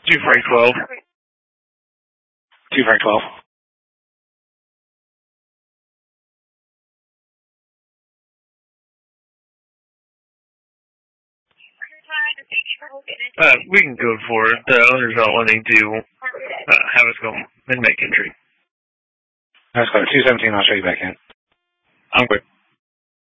2 Frank 12. 2 Frank 12. We can go for it. The owner's not wanting to have us go and make entry. Let's go. 217, I'll show you back in. I'm quick.